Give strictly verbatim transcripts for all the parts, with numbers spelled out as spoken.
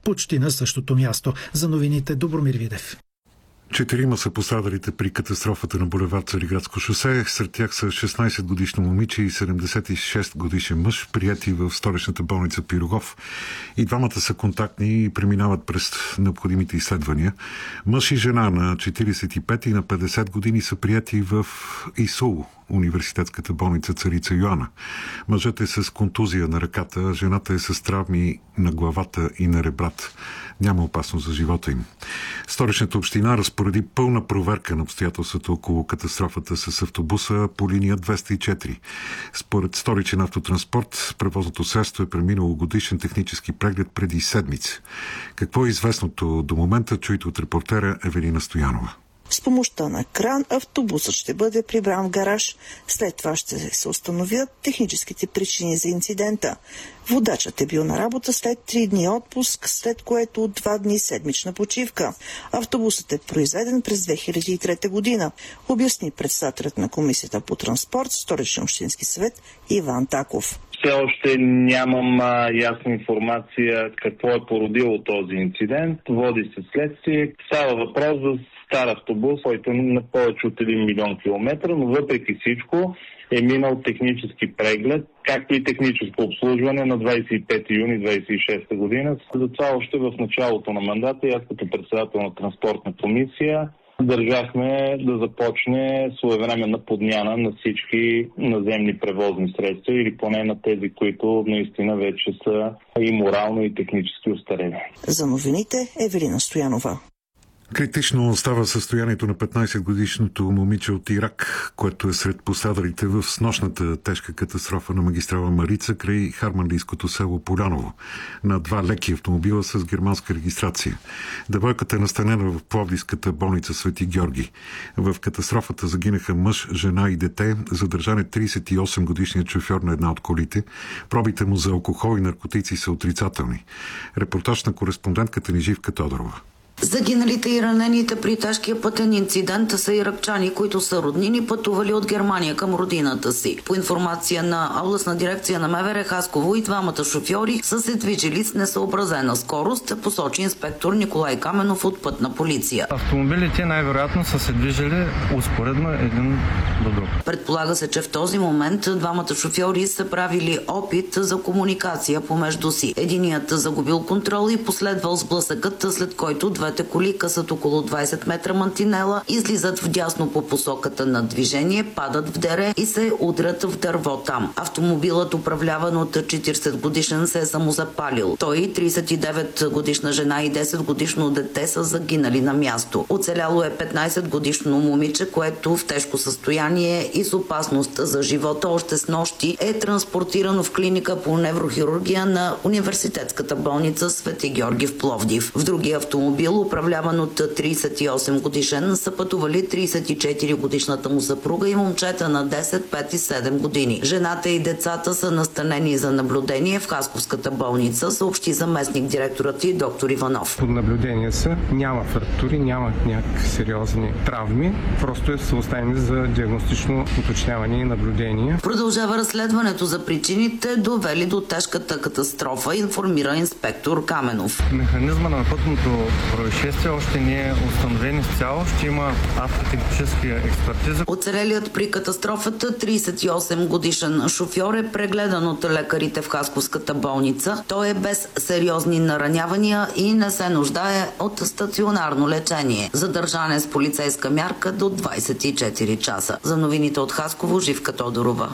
почти на същото място. За новините Добромир Видев. Четирима са пострадалите при катастрофата на булевард Цариградско шосе. Сред тях са шестнайсетгодишно момиче и седемдесет и шест годишен мъж, прияти в столичната болница Пирогов. И двамата са контактни и преминават през необходимите изследвания. Мъж и жена на четирийсет и пет и на петдесет години са прияти в ИСУЛ, университетската болница Царица Йоана. Мъжът е с контузия на ръката, жената е с травми на главата и на ребрата. Няма опасност за живота им. Столичната община разпореди пълна проверка на обстоятелствата около катастрофата с автобуса по линия двеста и четири. Според Столичен автотранспорт, превозното средство е преминало годишен технически преглед преди седмица. Какво е известното до момента, чуйте от репортера Евелина Стоянова. С помощта на кран автобусът ще бъде прибран в гараж. След това ще се установят техническите причини за инцидента. Водачът е бил на работа след три дни отпуск, след което два дни седмична почивка. Автобусът е произведен през две хиляди и трета година, обясни председателят на Комисията по транспорт, Столичен общински съвет Иван Таков. Все още нямам а, ясна информация какво е породило този инцидент. Води се следствие. Става въпрос за стар автобус, който е на повече от един милион километра, но въпреки всичко е минал технически преглед, както и техническо обслужване на двайсет и пети юни две хиляди и шеста година. Затова още в началото на мандата, аз като председател на транспортна комисия, държахме да започне своевременна подмяна на всички наземни превозни средства или поне на тези, които наистина вече са и морално, и технически устарели. За новините Евелина Стоянова. Критично става състоянието на петнайсетгодишното момиче от Ирак, което е сред пострадалите в снощната тежка катастрофа на магистрала Марица край харманлийското село Поляново на два леки автомобила с германска регистрация. Девойката е настанена в пловдивската болница Свети Георги. В катастрофата загинаха мъж, жена и дете. Задържан е трийсет и осем годишният шофьор на една от колите. Пробите му за алкохол и наркотици са отрицателни. Репортаж на кореспондентката ни Живка Тодорова. Загиналите и ранените при тежкия пътен инцидент са иракчани, които са роднини, пътували от Германия към родината си. По информация на областна дирекция на МВР Хасково, и двамата шофьори са се движили с несъобразена скорост, посочи инспектор Николай Каменов от Пътна полиция. Автомобилите най-вероятно са се движили успоредно един до друг. Предполага се, че в този момент двамата шофьори са правили опит за комуникация помежду си. Единият загубил контрол и последвал сблъсъкът, след който две коли късат около двайсет метра мантинела, излизат вдясно по посоката на движение, падат в дере и се удрят в дърво там. Автомобилът, управляван от четирийсет годишен, се е самозапалил. Той, трийсет и девет годишна жена и десет годишно дете са загинали на място. Оцеляло е петнайсет годишно момиче, което в тежко състояние и с опасност за живота още с нощи е транспортирано в клиника по неврохирургия на университетската болница Свети Георги в Пловдив. В другия автомобил, управляван от трийсет и осем годишен, са пътували трийсет и четири годишната му съпруга и момчета на десет, пет и седем години. Жената и децата са настанени за наблюдение в Хасковската болница, съобщи заместник директорът и доктор Иванов. Под наблюдение са, няма фрактури, няма някакви сериозни травми, просто са оставени за диагностично уточняване и наблюдение. Продължава разследването за причините, довели до тежката катастрофа, информира инспектор Каменов. Механизма на пътното происшествие още не е установен изцяло. Ще има автотехническа експертиза. Оцелелият при катастрофата трийсет и осем годишен шофьор е прегледан от лекарите в Хасковската болница. Той е без сериозни наранявания и не се нуждае от стационарно лечение. Задържан е с полицейска мярка до двайсет и четири часа. За новините от Хасково, Живка Тодорова.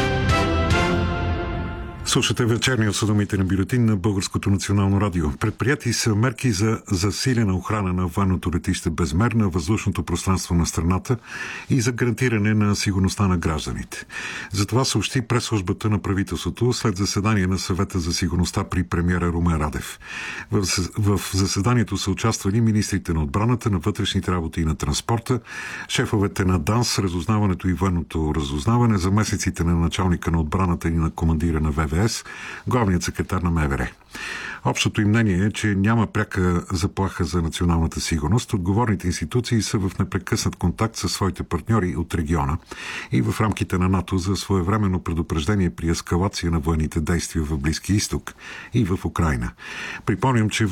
Слушате вечерния осведомителен бюлетин на Българското национално радио. Предприяти са мерки за засилена охрана на военното летище Безмер, на въздушното пространство на страната и за гарантиране на сигурността на гражданите. За това съобщи пресслужбата на правителството след заседание на Съвета за сигурността при премиера Румен Радев. В, в заседанието са участвали министрите на отбраната, на вътрешните работи и на транспорта, шефовете на ДАНС, разузнаването и военното разузнаване, заместниците на началника на отбраната и на командира на ВВС, главният секретар на МВР. Общото им мнение е, че няма пряка заплаха за националната сигурност. Отговорните институции са в непрекъснат контакт със своите партньори от региона и в рамките на НАТО за своевременно предупреждение при ескалация на военните действия в Близкия изток и в Украйна. Припомням, че